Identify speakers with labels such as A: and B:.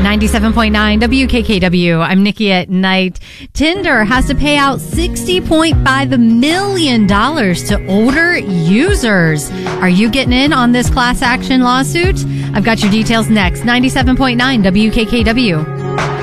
A: 97.9 WKKW. I'm Nikki at Night. Tinder has to pay out $60.5 million to older users. Are you getting in on this class action lawsuit? I've got your details next. 97.9 WKKW.